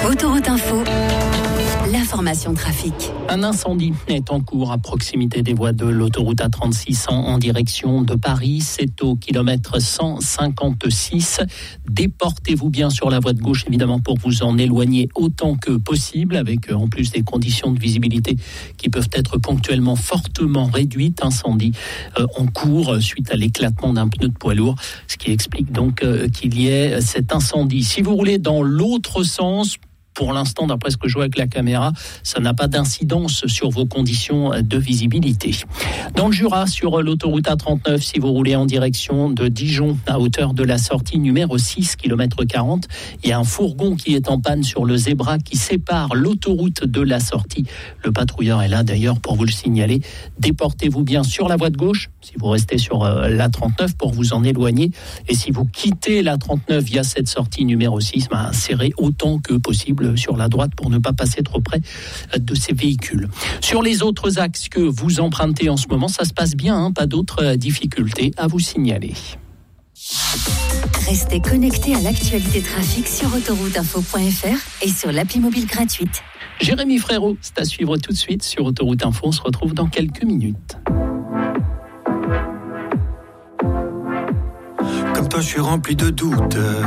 Autoroute Info, l'information trafic. Un incendie est en cours à proximité des voies de l'autoroute A36 en direction de Paris. C'est au kilomètre 156. Déportez-vous bien sur la voie de gauche, évidemment, pour vous en éloigner autant que possible, avec en plus des conditions de visibilité qui peuvent être ponctuellement fortement réduites. Incendie en cours suite à l'éclatement d'un pneu de poids lourd, ce qui explique donc qu'il y ait cet incendie. Si vous roulez dans l'autre sens, pour l'instant, d'après ce que je vois avec la caméra, ça n'a pas d'incidence sur vos conditions de visibilité. Dans le Jura, sur l'autoroute A39, si vous roulez en direction de Dijon, à hauteur de la sortie numéro 6, km 40, il y a un fourgon qui est en panne sur le zébra qui sépare l'autoroute de la sortie. Le patrouilleur est là d'ailleurs pour vous le signaler. Déportez-vous bien sur la voie de gauche, si vous restez sur l'A39 pour vous en éloigner. Et si vous quittez l'A39 via cette sortie numéro 6, serrez autant que possible sur la droite pour ne pas passer trop près de ces véhicules. Sur les autres axes que vous empruntez en ce moment, ça se passe bien, pas d'autres difficultés à vous signaler. Restez connectés à l'actualité trafic sur autorouteinfo.fr et sur l'appli mobile gratuite. Jérémy Frérot, c'est à suivre tout de suite sur Autoroute Info. On se retrouve dans quelques minutes. Comme toi, je suis rempli de doutes.